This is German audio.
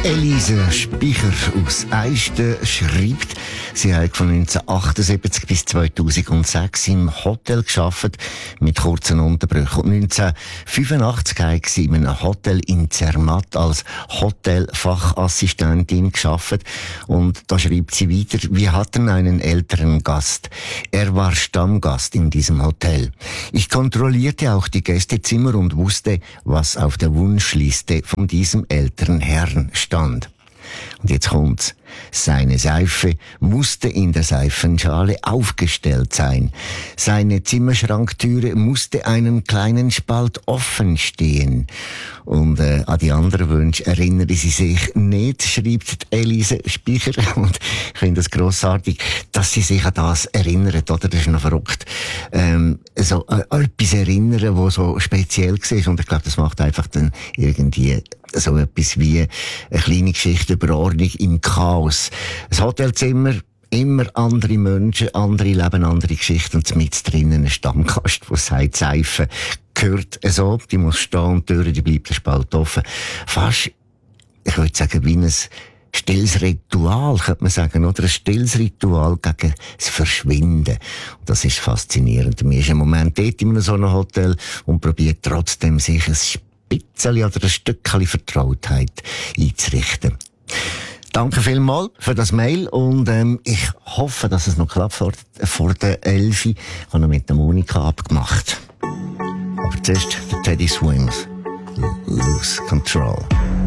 Elise Spicher aus Eisten schreibt, sie hat von 1978 bis 2006 im Hotel gearbeitet, mit kurzen Unterbrüchen. Und 1985 hat sie in einem Hotel in Zermatt als Hotelfachassistentin gearbeitet. Und da schreibt sie weiter, wir hatten einen älteren Gast. Er war Stammgast in diesem Hotel. Ich kontrollierte auch die Gästezimmer und wusste, was auf der Wunschliste von diesem älteren Herrn stand. Und jetzt kommt's. Seine Seife musste in der Seifenschale aufgestellt sein. Seine Zimmerschranktüre musste einen kleinen Spalt offen stehen. Und an die anderen Wünsche erinnere sie sich nicht, schreibt Elise Spicher. Und ich finde es grossartig, dass sie sich an das erinnert, oder? Das ist noch verrückt. So etwas erinnern, was so speziell war. Und ich glaube, das macht einfach dann irgendwie so etwas wie eine kleine Geschichte über Ordnung im Chaos. Ein Hotelzimmer, immer andere Menschen, andere Leben, andere Geschichten und mit drinnen ein Stammgast, der sagt, Seife gehört so, die muss stehen und die Tür, die bleibt ein Spalt offen. Fast, ich würde sagen, wie ein stilles Ritual, könnte man sagen, oder? Ein stilles Ritual gegen das Verschwinden. Und das ist faszinierend. Mir ist im Moment dort in so einem Hotel und probiert trotzdem sich ein bisschen oder ein Stückchen Vertrautheit einzurichten. Danke vielmals für das Mail und ich hoffe, dass es noch klappt vor der 11. Ich habe noch mit der Monika abgemacht. Aber zuerst der Teddy Swims. Lose Control.